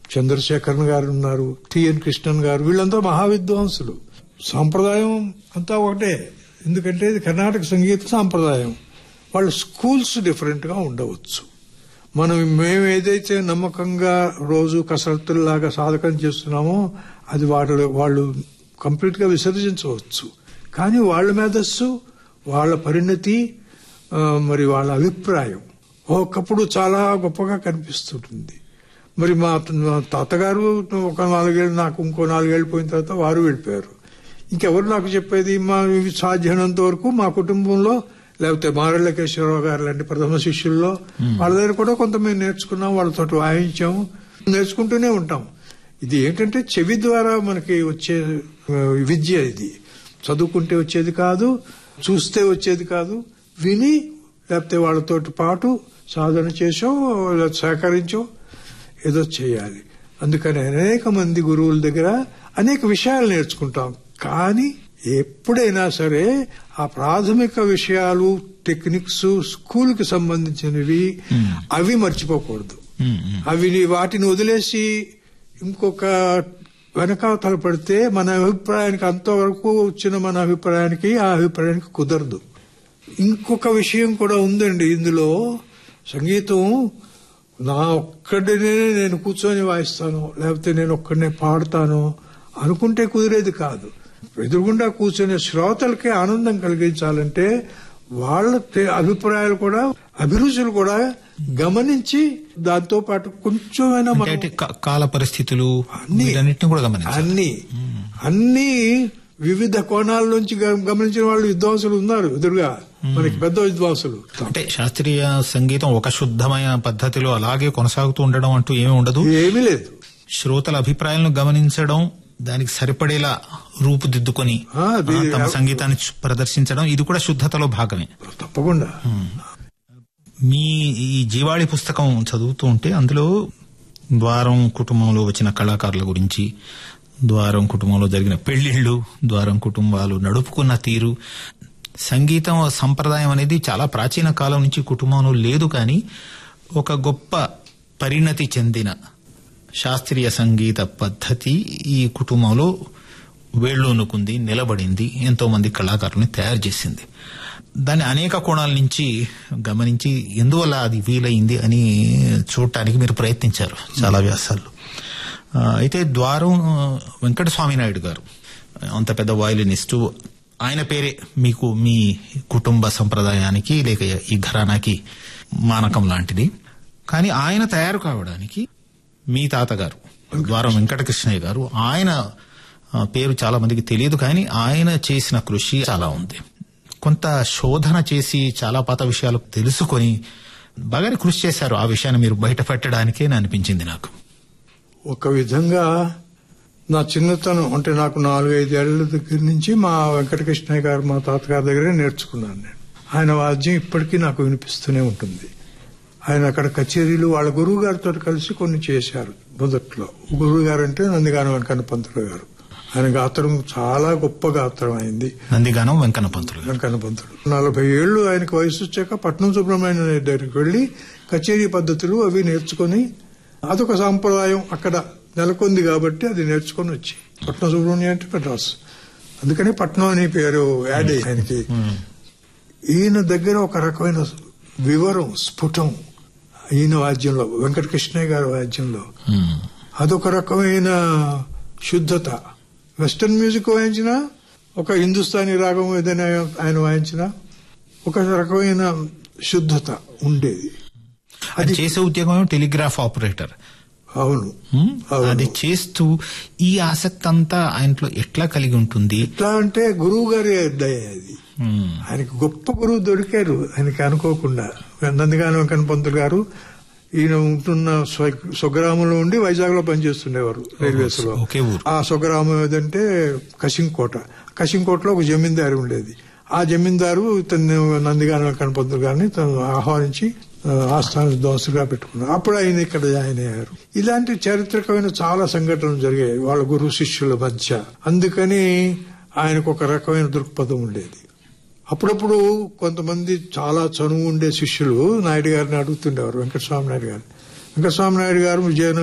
చంద్రశేఖరన్ గారు ఉన్నారు, టిఎన్ కృష్ణన్ గారు, వీళ్ళంతా మహావిద్వాంసులు. సాంప్రదాయం అంతా ఒకటే, ఎందుకంటే ఇది కర్ణాటక సంగీత సాంప్రదాయం. వాళ్ళ స్కూల్స్ డిఫరెంట్ గా ఉండవచ్చు. మేము ఏదైతే నమ్మకంగా రోజు కసరత్తుల్లాగా సాధకం చేస్తున్నామో అది వాళ్ళు కంప్లీట్ గా విసర్జించవచ్చు. కానీ వాళ్ళ మేధస్సు, వాళ్ళ పరిణతి, మరి వాళ్ళ అభిప్రాయం ఒకప్పుడు చాలా గొప్పగా కనిపిస్తుంటుంది. మరి మా తాతగారు ఒక 4 ఏళ్ళు, నాకు ఇంకో 4 ఏళ్ళు పోయిన తర్వాత వారు వెళ్ళిపోయారు. ఇంకెవరు నాకు చెప్పేది? సాధ్యమైనంత వరకు మా కుటుంబంలో, లేకపోతే మారెళ్ళకేశ్వరరావు గారు లాంటి ప్రథమ శిష్యుల్లో వాళ్ళ దగ్గర కూడా కొంత మేము నేర్చుకున్నాం, వాళ్ళతో వాయించాము, నేర్చుకుంటూనే ఉంటాం. ఇది ఏంటంటే చెవి ద్వారా మనకి వచ్చే విద్య. ఇది చదువుకుంటే వచ్చేది కాదు, చూస్తే వచ్చేది కాదు. విని లేకపోతే వాళ్ళతో పాటు సాధన చేసో సహకరించో ఏదో చేయాలి. అందుకని అనేక మంది గురువుల దగ్గర అనేక విషయాలు నేర్చుకుంటాం. కానీ ఎప్పుడైనా సరే ఆ ప్రాథమిక విషయాలు, టెక్నిక్స్, స్కూల్ కి సంబంధించినవి అవి మర్చిపోకూడదు. వాటిని వదిలేసి ఇంకొక వెనకాతల పడితే మన అభిప్రాయానికి, అంతవరకు వచ్చిన మన అభిప్రాయానికి ఆ అభిప్రాయానికి కుదరదు. ఇంకొక విషయం కూడా ఉందండి ఇందులో. సంగీతం నా ఒక్కడినే నేను కూర్చొని వాయిస్తాను, లేకపోతే నేను ఒక్కడనే పాడతాను అనుకుంటే కుదిరేది కాదు. ఎదురుగుండా కూర్చొని శ్రోతలకి ఆనందం కలిగించాలంటే వాళ్ళ అభిప్రాయాలు కూడా, అభిరుచులు కూడా గమనించి దాంతో పాటు కొంచెమైనా కాల పరిస్థితులు అన్ని వివిధ కోణాల నుంచి గమనించిన వాళ్ళు విద్వాంసులు ఉన్నారు ఎదురుగా, మనకి పెద్ద విద్వాంసులు. అంటే శాస్త్రీయ సంగీతం ఒక శుద్ధమైన పద్ధతిలో అలాగే కొనసాగుతూ ఉండడం అంటూ ఏమీ ఉండదు, ఏమీ లేదు. శ్రోతల అభిప్రాయాలను గమనించడం, దానికి సరిపడేలా రూపుదిద్దుకొని తమ సంగీతాన్ని ప్రదర్శించడం, ఇది కూడా శుద్ధతలో భాగమే. తప్పకుండా. మీ ఈ జీవాళి పుస్తకం చదువుతూ ఉంటే అందులో ద్వారం కుటుంబంలో వచ్చిన కళాకారుల గురించి, ద్వారం కుటుంబంలో జరిగిన పెళ్లిళ్లు, ద్వారం కుటుంబాలు నడుపుకున్న తీరు, సంగీతం సంప్రదాయం అనేది చాలా ప్రాచీన కాలం నుంచి కుటుంబంలో లేదు, కానీ ఒక గొప్ప పరిణతి చెందిన శాస్త్రీయ సంగీత పద్ధతి ఈ కుటుంబంలో వేళ్లూనుకుంది, నిలబడింది, ఎంతో మంది కళాకారుల్ని తయారు చేసింది. దాన్ని అనేక కోణాల నుంచి గమనించి ఎందువల్ల అది వీలైంది అని చూడటానికి మీరు ప్రయత్నించారు చాలా వ్యాసాల్లో. అయితే ద్వారం వెంకటస్వామి నాయుడు గారు అంత పెద్ద వయలినిస్టు, ఆయన పేరే మీకు మీ కుటుంబ సంప్రదాయానికి లేక ఈ ఘరానాకి మానకం లాంటిది. కానీ ఆయన తయారు కావడానికి మీ తాతగారు ద్వారం వెంకటకృష్ణయ్య గారు, ఆయన పేరు చాలా మందికి తెలియదు, కానీ ఆయన చేసిన కృషి చాలా ఉంది. కొంత శోధన చేసి చాలా పాత విషయాలు తెలుసుకొని బాగానే కృషి చేశారు. ఆ విషయాన్ని మీరు బయట పెట్టడానికే అనిపించింది నాకు. ఒక విధంగా నా చిన్నతనం అంటే నాకు 4-5 ఏళ్ల దగ్గర నుంచి మా వెంకటకృష్ణయ్య గారు, మా తాతగారి దగ్గరే నేర్చుకున్నాను నేను. ఆయన వాద్యం ఇప్పటికీ నాకు వినిపిస్తూనే ఉంటుంది. ఆయన అక్కడ కచేరీలు వాళ్ళ గురువు గారితో కలిసి కొన్ని చేశారు. మొదట్లో గురువు గారు అంటే నందిగానం వెంకన్న పంతులు గారు. ఆయన గాత్రం చాలా గొప్ప గాత్రం అయింది. నందిగానం వెంకన్న పంతులు 40 ఏళ్లు ఆయనకు వయసు వచ్చాక పట్నం సుబ్రహ్మణ్యం దగ్గరికి వెళ్లి కచేరీ పద్ధతులు అవి నేర్చుకుని, అదొక సాంప్రదాయం అక్కడ నెలకొంది కాబట్టి అది నేర్చుకుని వచ్చి, పట్నం సుబ్రహ్మణ్యం అంటే మెడ్రాస్, అందుకని పట్నం అనే పేరు యాడ్ అయ్యి ఆయనకి. ఈయన దగ్గర ఒక రకమైన వివరం, స్ఫుటం ఈయన వాద్యంలో, వెంకటకృష్ణయ్య గారి వాద్యంలో అదొక రకమైన శుద్ధత. వెస్టర్న్ మ్యూజిక్ వాయించినా, ఒక హిందుస్థానీ రాగం ఏదైనా ఆయన వాయించినా ఒక రకమైన శుద్ధత ఉండేది. అది చేసే ఉద్యోగం టెలిగ్రాఫ్ ఆపరేటర్. అవును. అది చేస్తూ ఈ ఆసక్తి అంతా ఆయనలో ఎట్లా కలిగి ఉంటుంది? ఎట్లా అంటే గురువు గారి దయ అది. ఆయనకు గొప్ప గురువు దొరికారు ఆయనకి అనుకోకుండా. నందిగానం వెంకన్న పంతులు గారు ఈయన ఉంటున్న స్వగ్రామంలో ఉండి వైజాగ్ లో పనిచేస్తుండేవారు రైల్వేస్ లో. ఆ స్వగ్రామం ఏదంటే కశింకోటలో ఒక జమీందారు ఉండేది. ఆ జమీందారు తను నందిగానం వెంకన్న పంతులు గారిని తను ఆహ్వానించి ఆస్థాన దోసుగా పెట్టుకున్నారు. అప్పుడు ఆయన ఇక్కడ జాయిన్ అయ్యారు. ఇలాంటి చారిత్రకమైన చాలా సంఘటనలు జరిగాయి వాళ్ళ గురు శిష్యుల మధ్య. అందుకని ఆయనకు ఒక రకమైన దృక్పథం ఉండేది. అప్పుడప్పుడు కొంతమంది చాలా చనువు ఉండే శిష్యులు నాయుడు గారిని అడుగుతుండేవారు, వెంకటస్వామి నాయుడు గారు. వెంకటస్వామి నాయుడు గారు విజయనగరం